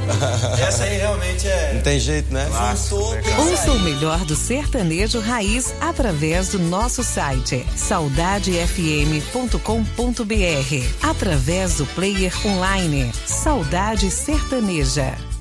Essa aí realmente é... Não tem jeito, né? Ouça o melhor do sertanejo raiz através do nosso site saudadefm.com.br, através do player online Saudade Sertaneja.